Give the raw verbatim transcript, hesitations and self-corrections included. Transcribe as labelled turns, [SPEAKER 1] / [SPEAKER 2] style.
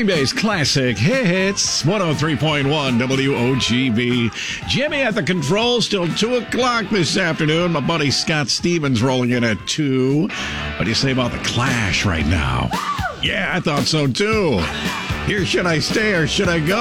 [SPEAKER 1] Green Bay's classic hits, one oh three point one W O G B. Jimmy at the controls till two o'clock this afternoon. My buddy Scott Stevens rolling in at two. What do you say about the Clash right now? Yeah, I thought so too. Here, should I stay or should I go?